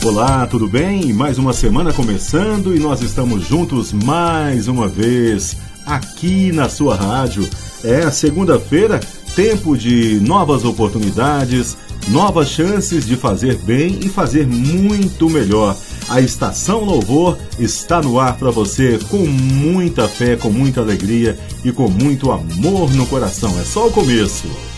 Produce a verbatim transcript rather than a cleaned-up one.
Olá, tudo bem? Mais uma semana começando e nós estamos juntos mais uma vez aqui na sua rádio. É segunda-feira, tempo de novas oportunidades, novas chances de fazer bem e fazer muito melhor. A Estação Louvor está no ar para você com muita fé, com muita alegria e com muito amor no coração. É só o começo.